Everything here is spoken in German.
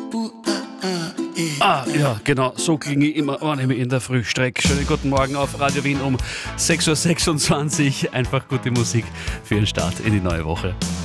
Ja, genau, so klinge ich immer, wenn ich mich in der Früh strecke. Schönen guten Morgen auf Radio Wien um 6.26 Uhr. Einfach gute Musik für den Start in die neue Woche.